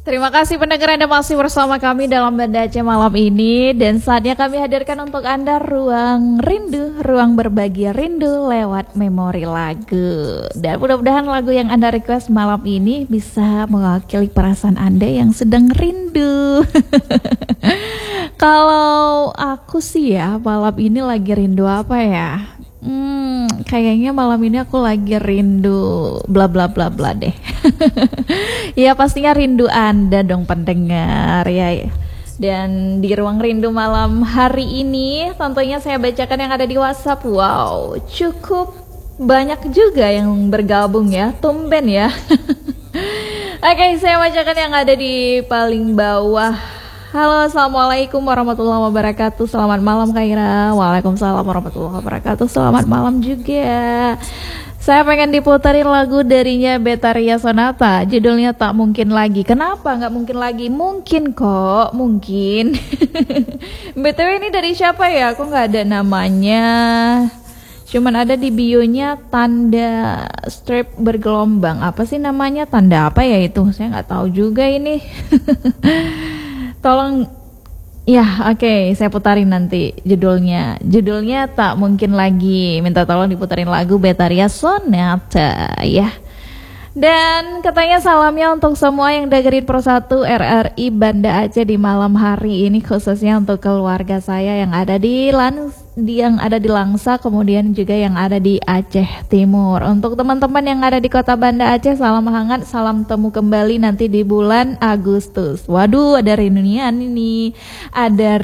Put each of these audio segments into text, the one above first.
Terima kasih pendengar Anda masih bersama kami dalam Banda Aceh malam ini. Dan saatnya kami hadirkan untuk Anda ruang rindu, ruang berbagi rindu lewat memori lagu. Dan mudah-mudahan lagu yang Anda request malam ini bisa mewakili perasaan Anda yang sedang rindu. Kalau aku sih ya malam ini lagi rindu apa ya? Kayaknya malam ini aku lagi rindu bla bla bla bla deh. Ya pastinya rindu Anda dong pendengar ya. Dan di ruang rindu malam hari ini tentunya saya bacakan yang ada di WhatsApp. Wow, cukup banyak juga yang bergabung ya, tumben ya. Oke, saya bacakan yang ada di paling bawah. Halo, assalamualaikum warahmatullahi wabarakatuh. Selamat malam Khaira. Waalaikumsalam warahmatullahi wabarakatuh. Selamat malam juga. Saya pengen diputarin lagu darinya Betharia Sonata. Judulnya Tak Mungkin Lagi. Kenapa nggak mungkin lagi? Mungkin kok, mungkin. BTW ini dari siapa ya? Aku nggak ada namanya. Cuman ada di bionya tanda strip bergelombang. Apa sih namanya? Tanda apa ya itu? Saya nggak tahu juga ini. Tolong ya, oke, saya putarin nanti judulnya. Judulnya Tak Mungkin Lagi. Minta tolong diputarin lagu Betharia Sonata ya. Dan katanya salamnya untuk semua yang dengerin Pro 1 RRI Banda Aceh di malam hari ini, khususnya untuk keluarga saya yang ada di Langsa, kemudian juga yang ada di Aceh Timur. Untuk teman-teman yang ada di kota Banda Aceh, salam hangat, salam temu kembali nanti di bulan Agustus. Waduh, ada reunian ini. Ada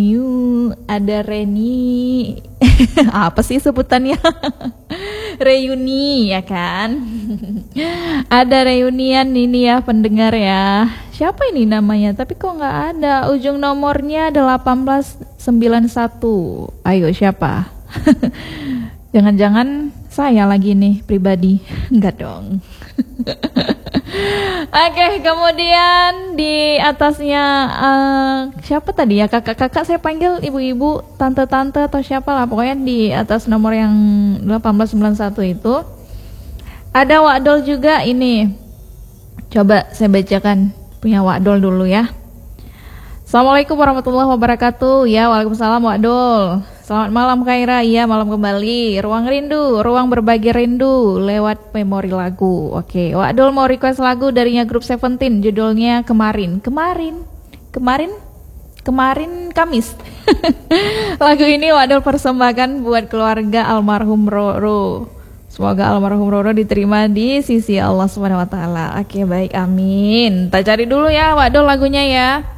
reuni. Apa sih sebutannya? Reuni ya kan. Ada reunian ini ya pendengar ya. Siapa ini namanya? Tapi kok nggak ada. Ujung nomornya ada 1891. Ayo siapa? Jangan-jangan saya lagi nih pribadi. Enggak dong. Oke, kemudian di atasnya siapa tadi ya? Kakak-kakak saya panggil, ibu-ibu, tante-tante atau siapa lah. Pokoknya di atas nomor yang 1891 itu ada Wakdol juga ini. Coba saya bacakan punya Wakdol dulu ya. Assalamualaikum warahmatullahi wabarakatuh. Ya, waalaikumsalam Wakdol. Selamat malam Khaira. Iya, malam kembali. Ruang rindu, ruang berbagi rindu lewat memori lagu. Oke, Wakdol mau request lagu darinya grup Seventeen, judulnya Kemarin Kamis. Lagu ini Wakdol persembahkan buat keluarga almarhum Roro. Semoga almarhum Roro diterima di sisi Allah Subhanahu wa taala. Oke, baik, amin. Kita cari dulu ya Wakdol lagunya ya.